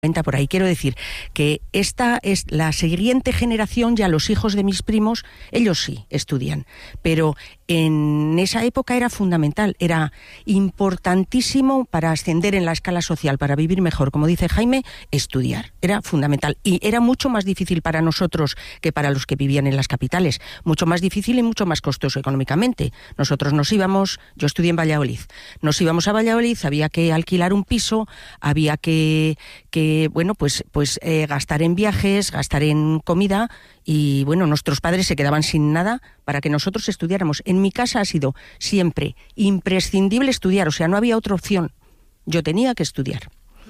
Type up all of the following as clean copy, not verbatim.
por ahí. Quiero decir que esta es la siguiente generación, ya los hijos de mis primos, ellos sí estudian, pero en esa época era fundamental, era importantísimo para ascender en la escala social, para vivir mejor, como dice Jaime, estudiar, era fundamental. Y era mucho más difícil para nosotros que para los que vivían en las capitales, mucho más difícil y mucho más costoso económicamente. Nosotros nos íbamos, yo estudié en Valladolid, nos íbamos a Valladolid, había que alquilar un piso, había que gastar en viajes, gastar en comida, y bueno, nuestros padres se quedaban sin nada para que nosotros estudiáramos. En mi casa ha sido siempre imprescindible estudiar, o sea, no había otra opción. Yo tenía que estudiar.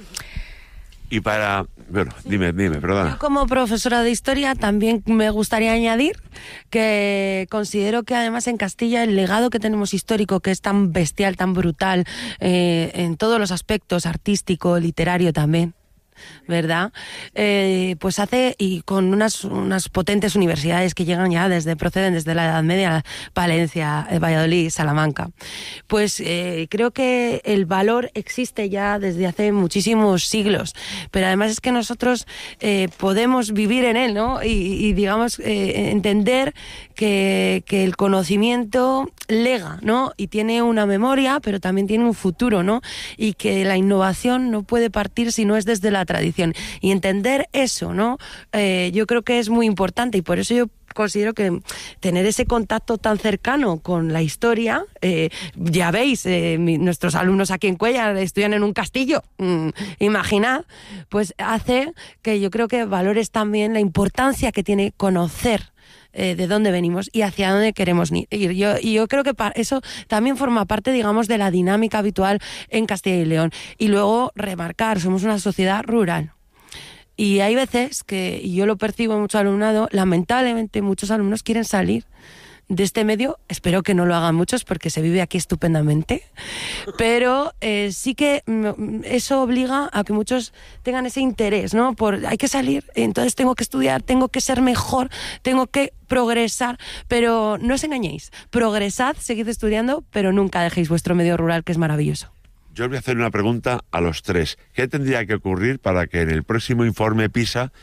Y para... Bueno, dime, perdona. Yo como profesora de historia también me gustaría añadir que considero que además en Castilla el legado que tenemos histórico, que es tan bestial, tan brutal, en todos los aspectos, artístico, literario también, ¿verdad? Pues hace, y con unas potentes universidades que llegan ya proceden desde la Edad Media, Palencia, Valladolid, Salamanca, pues creo que el valor existe ya desde hace muchísimos siglos, pero además es que nosotros podemos vivir en él, ¿no? Y digamos, entender que el conocimiento lega, ¿no? Y tiene una memoria, pero también tiene un futuro, ¿no? Y que la innovación no puede partir si no es desde la tradición. Y entender eso, ¿no? Yo creo que es muy importante, y por eso yo considero que tener ese contacto tan cercano con la historia, ya veis, nuestros alumnos aquí en Cuéllar estudian en un castillo, imaginad, pues hace que yo creo que valores también la importancia que tiene conocer de dónde venimos y hacia dónde queremos ir. Y yo creo que eso también forma parte, digamos, de la dinámica habitual en Castilla y León. Y luego remarcar, somos una sociedad rural. Y hay veces que, y yo lo percibo en mucho alumnado, lamentablemente muchos alumnos quieren salir de este medio. Espero que no lo hagan muchos porque se vive aquí estupendamente, pero sí que eso obliga a que muchos tengan ese interés, ¿no? Hay que salir, entonces tengo que estudiar, tengo que ser mejor, tengo que progresar, pero no os engañéis, progresad, seguid estudiando, pero nunca dejéis vuestro medio rural, que es maravilloso. Yo os voy a hacer una pregunta a los tres. ¿Qué tendría que ocurrir para que en el próximo informe PISA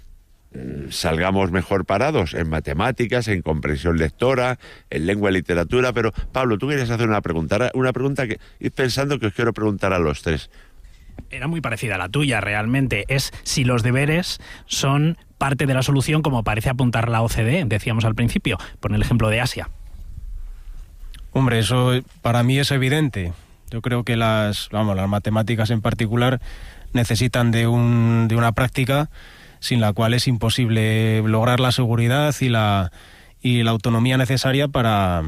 salgamos mejor parados en matemáticas, en comprensión lectora, en lengua y literatura? Pero Pablo, tú querías hacer una pregunta que id pensando que os quiero preguntar a los tres. Era muy parecida a la tuya, realmente. Es si los deberes son parte de la solución, como parece apuntar la OCDE, decíamos al principio, por el ejemplo de Asia. Hombre, eso para mí es evidente. Yo creo que las matemáticas en particular necesitan de una práctica sin la cual es imposible lograr la seguridad y la autonomía necesaria para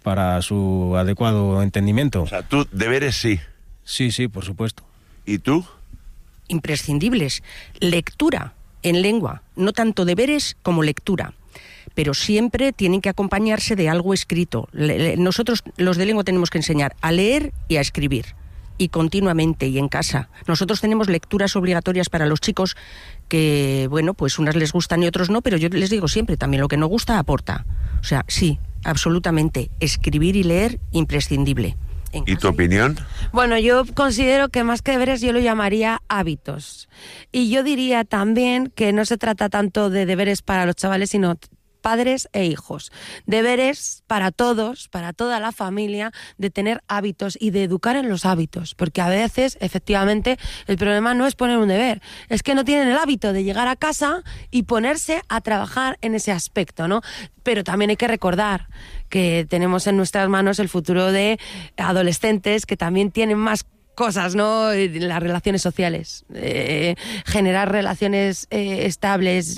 su adecuado entendimiento. O sea, tú, deberes sí. Sí, por supuesto. ¿Y tú? Imprescindibles. Lectura en lengua, no tanto deberes como lectura, pero siempre tienen que acompañarse de algo escrito. Nosotros, los de lengua, tenemos que enseñar a leer y a escribir, y continuamente, y en casa. Nosotros tenemos lecturas obligatorias para los chicos que, bueno, pues unas les gustan y otros no, pero yo les digo siempre, también lo que no gusta aporta. O sea, sí, absolutamente, escribir y leer, imprescindible. ¿Y tu opinión? Bueno, yo considero que más que deberes yo lo llamaría hábitos. Y yo diría también que no se trata tanto de deberes para los chavales, sino padres e hijos. Deberes para todos, para toda la familia, de tener hábitos y de educar en los hábitos. Porque a veces, efectivamente, el problema no es poner un deber, es que no tienen el hábito de llegar a casa y ponerse a trabajar en ese aspecto, ¿no? Pero también hay que recordar que tenemos en nuestras manos el futuro de adolescentes que también tienen más cosas, ¿no? Las relaciones sociales, generar relaciones estables.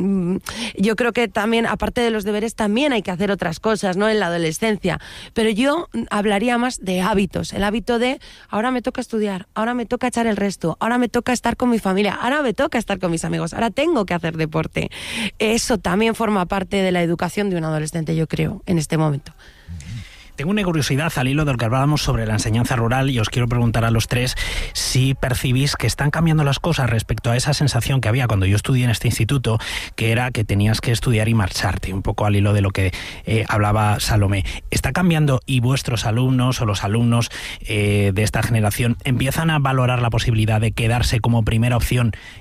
Yo creo que también, aparte de los deberes, también hay que hacer otras cosas, ¿no? En la adolescencia. Pero yo hablaría más de hábitos. El hábito de, ahora me toca estudiar, ahora me toca echar el resto, ahora me toca estar con mi familia, ahora me toca estar con mis amigos, ahora tengo que hacer deporte. Eso también forma parte de la educación de un adolescente, yo creo, en este momento. Tengo una curiosidad al hilo de lo que hablábamos sobre la enseñanza rural, y os quiero preguntar a los tres si percibís que están cambiando las cosas respecto a esa sensación que había cuando yo estudié en este instituto, que era que tenías que estudiar y marcharte, un poco al hilo de lo que hablaba Salomé. ¿Está cambiando y vuestros alumnos o los alumnos de esta generación empiezan a valorar la posibilidad de quedarse como primera opción